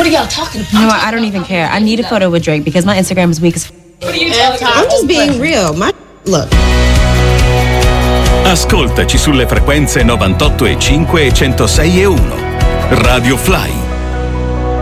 are y'all talking about? You know what? I don't even care. I need a photo with Drake because my Instagram is weak as What are you talking about? I'm just being real. Look. Ascoltaci sulle frequenze 98.5 e 106.1. Radio Fly.